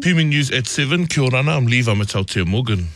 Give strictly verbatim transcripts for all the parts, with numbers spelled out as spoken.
P M News at seven. Kia ora, I'm Levi Matautea Morgan.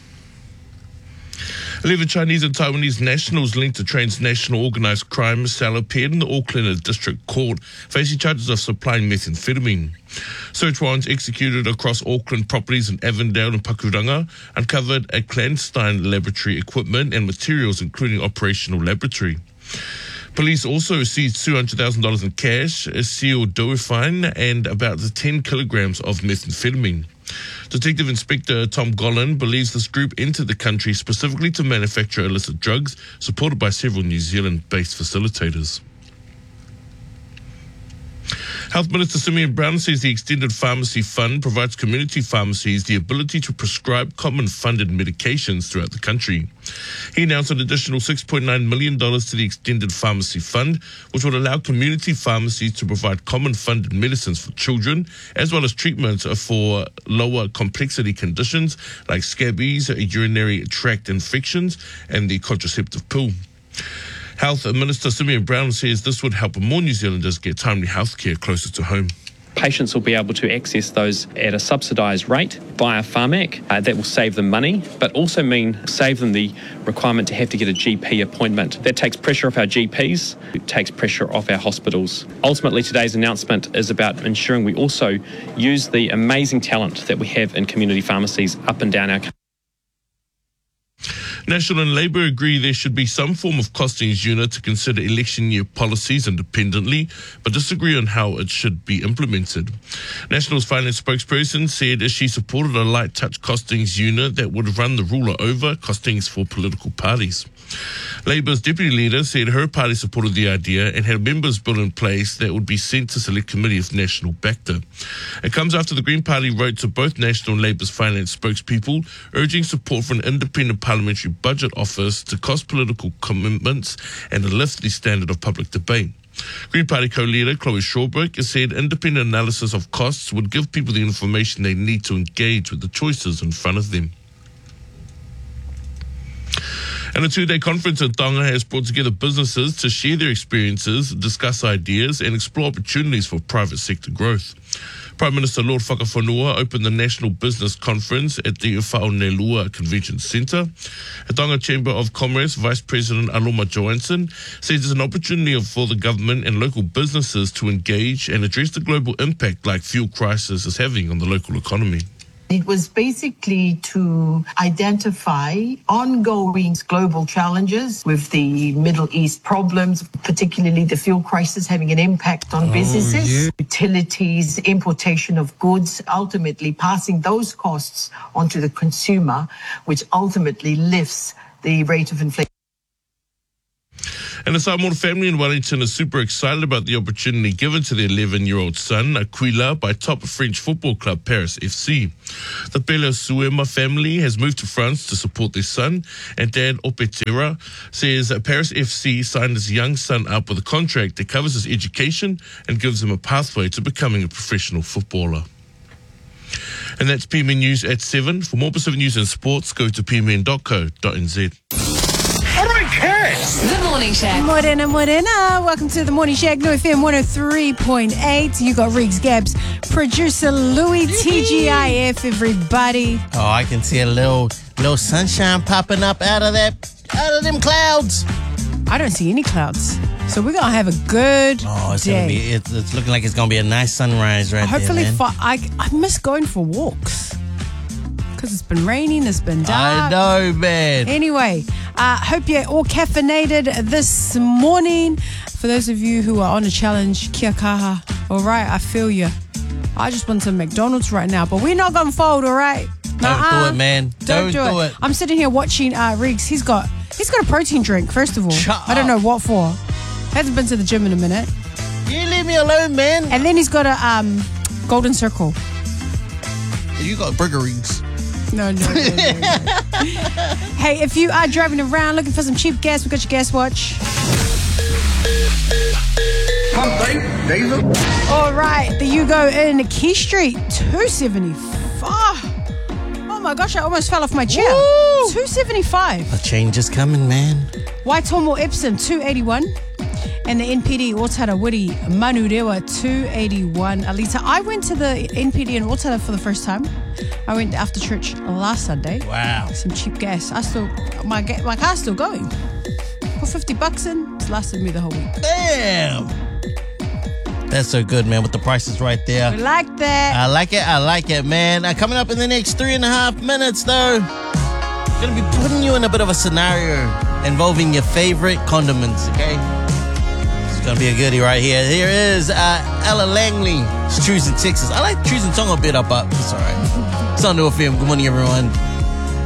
eleven Chinese and Taiwanese nationals linked to transnational organised crime shall appear in the Auckland District Court, facing charges of supplying methamphetamine. Search warrants executed across Auckland properties in Avondale and Pakuranga uncovered a clandestine laboratory equipment and materials, including operational laboratory. Police also seized two hundred thousand dollars in cash, a sealed Duofine, and about ten kilograms of methamphetamine. Detective Inspector Tom Gollan believes this group entered the country specifically to manufacture illicit drugs, supported by several New Zealand-based facilitators. Health Minister Simeon Brown says the Extended Pharmacy Fund provides community pharmacies the ability to prescribe common funded medications throughout the country. He announced an additional six point nine million dollars to the Extended Pharmacy Fund, which would allow community pharmacies to provide common funded medicines for children, as well as treatments for lower complexity conditions like scabies, urinary tract infections, and the contraceptive pill. Health Minister Simeon Brown says this would help more New Zealanders get timely health care closer to home. Patients will be able to access those at a subsidised rate via Pharmac. Uh, that will save them money, but also mean save them the requirement to have to get a G P appointment. That takes pressure off our G Ps, it takes pressure off our hospitals. Ultimately, today's announcement is about ensuring we also use the amazing talent that we have in community pharmacies up and down our country. National and Labour agree there should be some form of costings unit to consider election year policies independently, but disagree on how it should be implemented. National's finance spokesperson said she supported a light touch costings unit that would run the ruler over costings for political parties. Labour's deputy leader said her party supported the idea and had a members' bill in place that would be sent to Select Committee if National backed it. It comes after the Green Party wrote to both National and Labour's finance spokespeople, urging support for an independent parliamentary budget office to cost political commitments and lift the standard of public debate. Green Party co-leader Chloe Shawbrook has said independent analysis of costs would give people the information they need to engage with the choices in front of them. And a two-day conference in Tonga has brought together businesses to share their experiences, discuss ideas and explore opportunities for private sector growth. Prime Minister Lord Whakawhanua opened the National Business Conference at the Whaonelua Convention Centre. The Tonga Chamber of Commerce Vice President Aloma Johansson says there's an opportunity for the government and local businesses to engage and address the global impact like fuel crisis is having on the local economy. It was basically to identify ongoing global challenges with the Middle East problems, particularly the fuel crisis having an impact on oh, businesses, yeah. utilities, importation of goods, ultimately passing those costs onto the consumer, which ultimately lifts the rate of inflation. And the Samoa family in Wellington is super excited about the opportunity given to their eleven-year-old son, Aquila, by top French football club Paris F C. The Pele Suema family has moved to France to support their son, and Dad Opetera says that Paris F C signed his young son up with a contract that covers his education and gives him a pathway to becoming a professional footballer. And that's P M N News at seven. For more Pacific news and sports, go to p m n dot co dot n z. The Morning Shack. Morena, morena. Welcome to the Morning Shack, New F M one oh three point eight. You got Riggs Gabs, producer Louis, T G I F, everybody. Oh, I can see a little little sunshine popping up out of that, out of them clouds. I don't see any clouds. So we're going to have a good oh, it's day. Gonna be, it's, it's looking like it's going to be a nice sunrise right Hopefully there, man. Fi- I, I miss going for walks. Because it's been raining, it's been dark. I know, man. Anyway, I uh, hope you're all caffeinated this morning. For those of you who are on a challenge, kia kaha. All right, I feel you. I just want some McDonald's right now, but we're not going to fold, all right? Don't Nuh-uh. do it, man. Don't, Don't do, do it. it. I'm sitting here watching uh, Riggs. He's got he's got a protein drink, first of all. Shut I don't up. know what for. Hasn't been to the gym in a minute. You leave me alone, man. And then he's got a um, golden circle. You got burger rings. No, no, no, no, no. Hey, if you are driving around looking for some cheap gas, we got your gas watch. All right, there you go in Key Street, two seventy-five. Oh my gosh, I almost fell off my chair. Woo! two seventy-five. A change is coming, man. Waitomo Epsom, two eighty-one. And the N P D Otara Wiri Manurewa two eighty-one Alita. I went to the N P D in Otara for the first time. I went after church last Sunday. Wow. Some cheap gas. I still my ga- my car's still going. Put fifty bucks in. It's lasted me the whole week. Damn. That's so good, man, with the prices right there. We like that. I like it. I like it, man. Uh, coming up in the next three and a half minutes, though, going to be putting you in a bit of a scenario involving your favorite condiments, okay? It's going to be a goodie right here. Here is uh, Ella Langley. She's choosing Texas. I like choosing song a bit up, but it's all right. It's on to a film. Good morning, everyone.